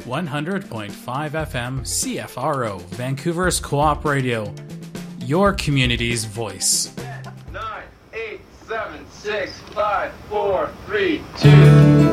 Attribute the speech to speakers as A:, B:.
A: 100.5 FM CFRO, Vancouver's Co-op Radio, your community's voice.
B: 9, 8, 7, 6, 5, 4, 3, 2